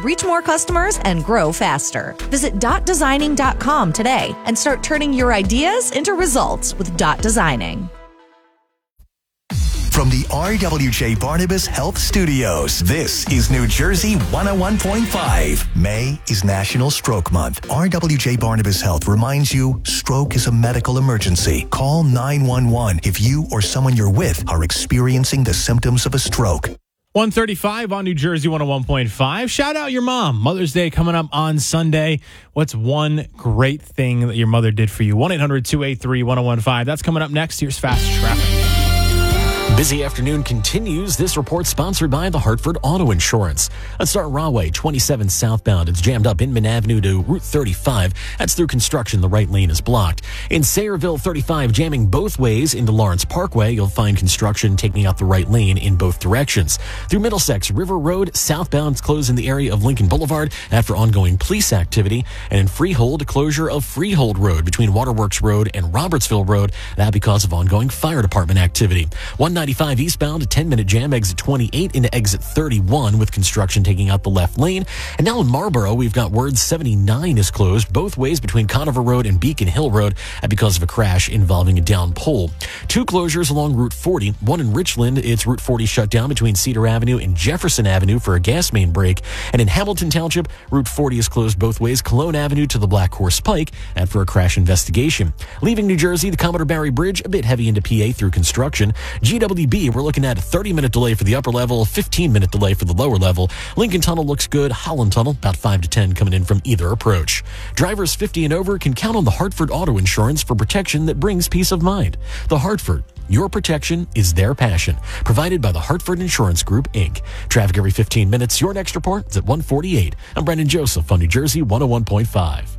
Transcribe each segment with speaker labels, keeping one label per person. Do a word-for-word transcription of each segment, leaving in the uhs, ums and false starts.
Speaker 1: reach more customers and grow faster. Visit dot designing dot com today and start turning your ideas into results with Dot Designing.
Speaker 2: From the R W J Barnabas Health Studios, this is New Jersey one oh one point five. May is National Stroke Month. R W J Barnabas Health reminds you, stroke is a medical emergency. Call nine one one if you or someone you're with are experiencing the symptoms of a stroke.
Speaker 3: one thirty-five on New Jersey one oh one point five. Shout out your mom. Mother's Day coming up on Sunday. What's one great thing that your mother did for you? one eight hundred two eight three one oh one five. That's coming up next. Here's Fast Traffic.
Speaker 4: Busy afternoon continues. This report sponsored by the Hartford Auto Insurance. Let's start Rahway, twenty-seven southbound. It's jammed up Inman Avenue to Route thirty-five. That's through construction. The right lane is blocked. In Sayreville, thirty-five jamming both ways into Lawrence Parkway. You'll find construction taking out the right lane in both directions. Through Middlesex, River Road, southbound closed in the area of Lincoln Boulevard after ongoing police activity. And in Freehold, closure of Freehold Road between Waterworks Road and Robertsville Road. That because of ongoing fire department activity. one ninety-five eastbound, a ten-minute jam, exit twenty-eight into exit thirty-one with construction taking out the left lane. And now in Marlboro, we've got word seventy-nine is closed both ways between Conover Road and Beacon Hill Road because of a crash involving a down pole. Two closures along Route forty. One in Richland, it's Route forty shut down between Cedar Avenue and Jefferson Avenue for a gas main break. And in Hamilton Township, Route forty is closed both ways, Cologne Avenue to the Black Horse Pike, and for a crash investigation. Leaving New Jersey, the Commodore Barry Bridge, a bit heavy into P A through construction. G W B, we're looking at a thirty-minute delay for the upper level, fifteen-minute delay for the lower level. Lincoln Tunnel looks good. Holland Tunnel, about five to ten coming in from either approach. Drivers fifty and over can count on the Hartford Auto Insurance for protection that brings peace of mind. The Hartford, your protection is their passion. Provided by the Hartford Insurance Group, Incorporated. Traffic every fifteen minutes. Your next report is at one forty-eight. I'm Brendan Joseph on New Jersey one oh one point five.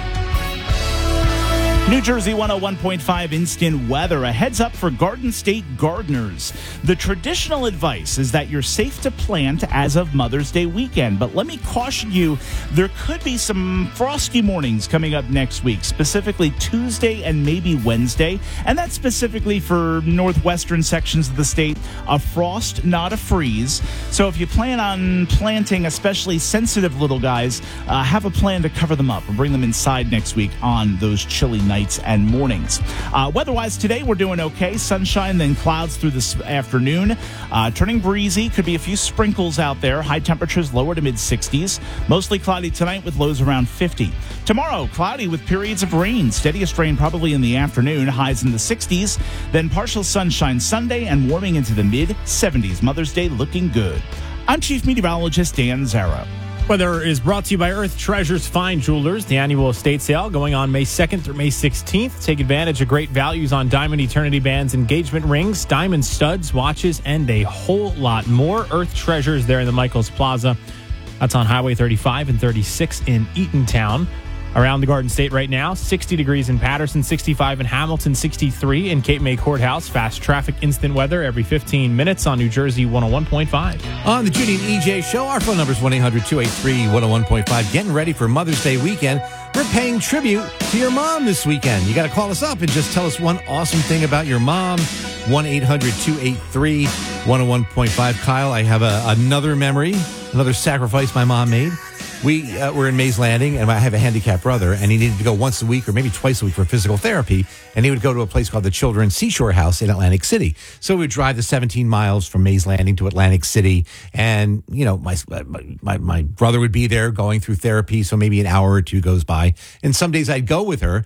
Speaker 5: New Jersey one oh one point five instant weather. A heads up for Garden State gardeners. The traditional advice is that you're safe to plant as of Mother's Day weekend. But let me caution you, there could be some frosty mornings coming up next week, specifically Tuesday and maybe Wednesday. And that's specifically for northwestern sections of the state. A frost, not a freeze. So if you plan on planting especially sensitive little guys, uh, have a plan to cover them up and bring them inside next week on those chilly nights. nights and mornings. Uh, weather-wise today, we're doing okay. Sunshine, then clouds through this afternoon. Uh, turning breezy. Could be a few sprinkles out there. High temperatures lower to mid-sixties. Mostly cloudy tonight with lows around fifty. Tomorrow, cloudy with periods of rain. Steadiest rain probably in the afternoon. Highs in the sixties. Then partial sunshine Sunday and warming into the mid-seventies. Mother's Day looking good. I'm Chief Meteorologist Dan Zarrow.
Speaker 3: Weather is brought to you by Earth Treasures Fine Jewelers, the annual estate sale going on May second through May sixteenth. Take advantage of great values on diamond eternity bands, engagement rings, diamond studs, watches, and a whole lot more. Earth Treasures there in the Michaels Plaza. That's on Highway thirty-five and thirty-six in Eatontown. Around the Garden State right now, sixty degrees in Patterson, sixty-five in Hamilton, sixty-three in Cape May Courthouse. Fast traffic instant weather every fifteen minutes on New Jersey one oh one point five.
Speaker 6: On the Judy and E J Show, our phone number is one eight hundred two eight three one oh one point five. Getting ready for Mother's Day weekend. We're paying tribute to your mom this weekend. You got to call us up and just tell us one awesome thing about your mom. one eight hundred two eight three one oh one point five. Kyle, I have a, another memory, another sacrifice my mom made. We uh, were in Mays Landing, and I have a handicapped brother, and he needed to go once a week or maybe twice a week for physical therapy, and he would go to a place called the Children's Seashore House in Atlantic City. So we would drive the seventeen miles from Mays Landing to Atlantic City, and, you know, my, my, my brother would be there going through therapy, so maybe an hour or two goes by, and some days I'd go with her,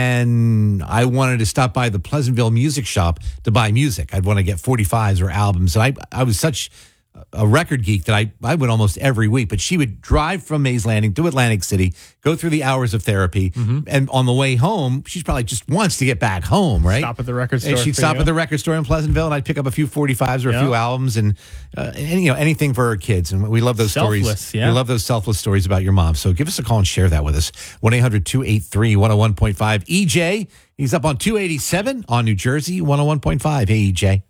Speaker 6: and I wanted to stop by the Pleasantville Music Shop to buy music. I'd want to get forty-fives or albums, and I, I was such a record geek that I, I went almost every week, but she would drive from Mays Landing to Atlantic City, go through the hours of therapy, mm-hmm. and on the way home, she's probably just wants to get back home, right?
Speaker 3: Stop at the record store.
Speaker 6: And she'd stop you. at the record store in Pleasantville, and I'd pick up a few forty-fives or a yep. few albums, and, uh, and you know anything for her kids. And we love those
Speaker 3: selfless,
Speaker 6: stories.
Speaker 3: Yeah.
Speaker 6: We love those selfless stories about your mom. So give us a call and share that with us. one eight hundred two eight three one oh one point five. E J, he's up on two eighty-seven on New Jersey one oh one point five. Hey, E J.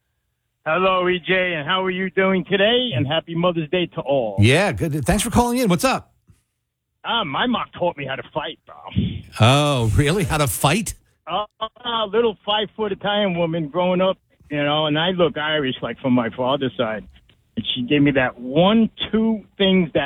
Speaker 7: Hello, E J, and how are you doing today? And happy Mother's Day to all.
Speaker 6: Yeah, good. Thanks for calling in. What's up?
Speaker 7: Uh, my mom taught me how to fight, bro.
Speaker 6: Oh, really? How to fight?
Speaker 7: Uh, a little five-foot Italian woman growing up, you know, and I look Irish, like from my father's side. And she gave me that one, two things that